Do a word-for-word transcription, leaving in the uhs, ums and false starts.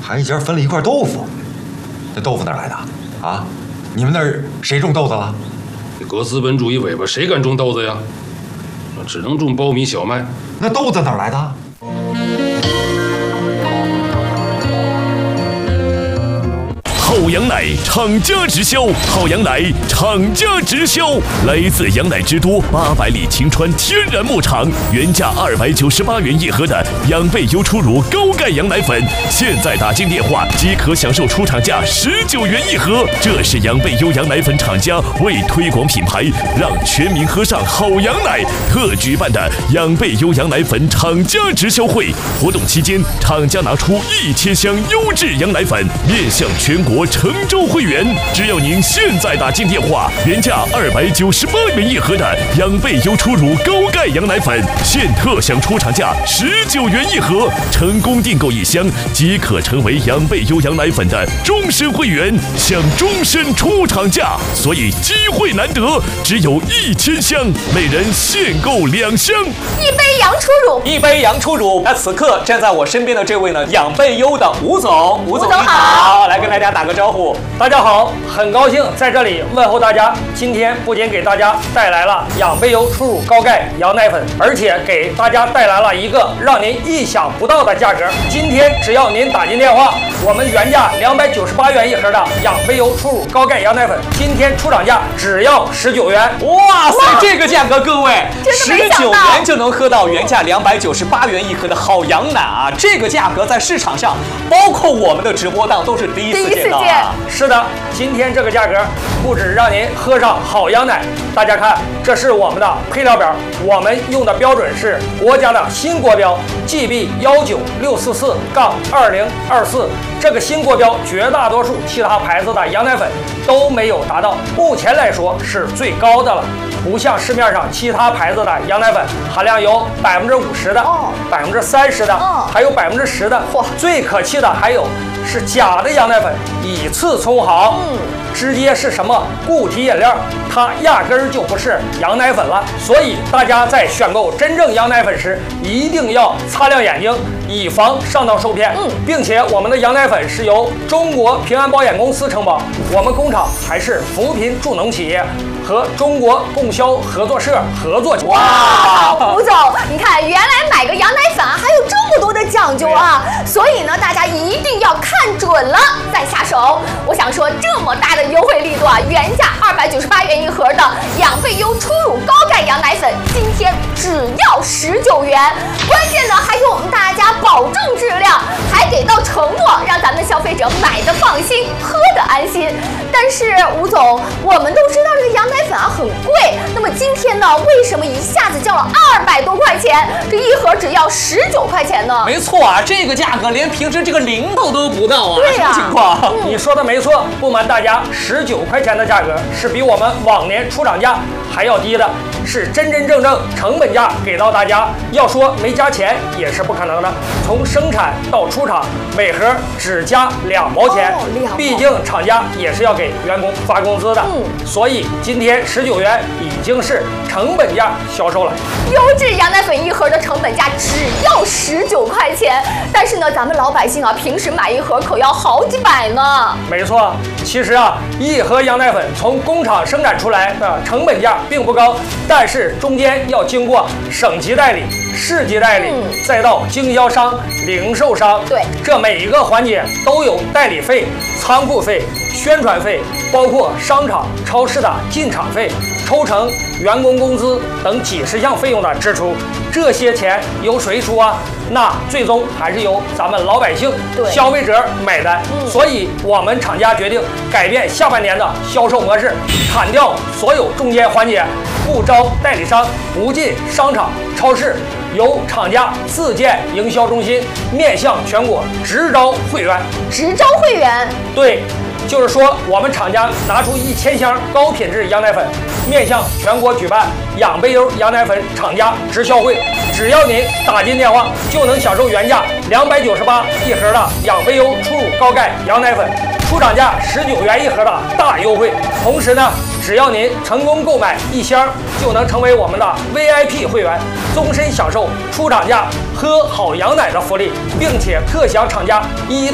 还一家分了一块豆腐，这豆腐哪来的啊？你们那儿谁种豆子了？ 搁资本主义尾巴，谁敢种豆子呀？只能种苞米、小麦。 那豆子哪来的？ 好羊奶厂家直销，好羊奶厂家直销，来自羊奶之都八百里晴川天然牧场，原价二百九十八元一盒的养贝优初乳高钙羊奶粉，现在打进电话即可享受出厂价十九元一盒。这是养贝优羊奶粉厂家为推广品牌，让全民喝上好羊奶特举办的养贝优羊奶粉厂家直销会。活动期间，厂家拿出一千箱优质羊奶粉，面向全国成州会员，只要您现在打进电话，原价二百九十八元一盒的养贝优初乳高钙羊奶粉，现特享出厂价十九元一盒，成功订购一箱即可成为养贝优羊奶粉的终身会员，享终身出厂价。所以机会难得，只有一千箱，每人限购两箱。 一杯羊初乳， 一杯羊初乳。那此刻站在我身边的这位呢，养贝优的吴总，吴总吴总你好，来跟大家打个招呼。 大家好，很高兴在这里问候大家。今天不仅给大家带来了养贝优初乳高钙羊奶粉，而且给大家带来了一个让您意想不到的价格。今天只要您打进电话，我们原价两百九十八元一盒的养贝优初乳高钙羊奶粉，今天出厂价只要十九元。 哇塞，这个价格各位，十九真的没想到元就能喝到原价两百九十八元一盒的好羊奶啊！这个价格在市场上，包括我们的直播档都是第一次见到啊。 是的，今天这个价格不止让您喝上好羊奶，大家看，这是我们的配料表，我们用的标准是国家的新国标 G B 幺九六四四杠二零二四。这个新国标，绝大多数其他牌子的羊奶粉都没有达到，目前来说是最高的了。不像市面上其他牌子的羊奶粉，含量有百分之五十的，百分之三十的， 哦还有百分之十的。 嚯最可气的还有是假的羊奶粉，以次充好， 嗯直接是什么固体饮料，它压根儿就不是羊奶粉了。所以大家在选购真正羊奶粉时，一定要擦亮眼睛，以防上当受骗。 嗯并且我们的羊奶粉是由中国平安保险公司承保，我们工厂还是扶贫助农企业和中国供销合作社合作。 哇，吴总，你看，原来买个羊奶粉啊，还有这么多的讲究啊！所以呢，大家一定要看准了再下手。我想说，这么大的优惠力度啊，原价二百九十八元一盒的养贝优初乳高钙羊奶粉，今天只要十九元。关键呢，还给我们大家保证质量，还给到承诺，让咱们的消费者买的放心，喝的安心。但是吴总，我们都知道这个羊奶粉啊很贵，那么今天呢，为什么一下子降了二百多块钱？这一盒只要十九块钱呢？ 没错啊，这个价格连平时这个零头都不到啊， 对呀什么情况？ 嗯你说的没错，不瞒大家，十九块钱的价格是比我们往年出厂价还要低的，是真真正正成本价给到大家。要说没加钱也是不可能的，从生产到出厂，每盒只加两毛钱， 哦两毛毕竟厂家也是要给员工发工资的， 嗯所以今天十九元已经是成本价销售了。 优质羊奶粉一盒的成本价只要十九块钱，但是呢，咱们老百姓啊，平时买一盒可要好几百呢。 没错，其实啊，一盒羊奶粉从工厂生产出来的成本价并不高，但是中间要经过省级代理、市级代理， 嗯再到经销商、零售商， 对这每一个环节都有代理费、仓库费、宣传费，包括商场、超市的进场费、抽成、员工工资等几十项费用的支出。这些钱由谁出啊？那最终还是由咱们老百姓、 对消费者买单。 嗯所以，我们厂家决定改变下半年的销售模式，砍掉所有中间环节，不招代理商，不进商场、超市，由厂家自建营销中心，面向全国，直招会员。 直招会员， 对，就是说我们厂家拿出一千箱高品质羊奶粉，面向全国举办养贝优羊奶粉厂家直销会。只要您打进电话，就能享受原价两百九十八一盒的养贝优初乳高钙羊奶粉，出厂价十九元一盒的大优惠。同时呢，只要您成功购买一箱，就能成为我们的 V I P 会员，终身享受出厂价喝好羊奶的福利，并且特享厂家一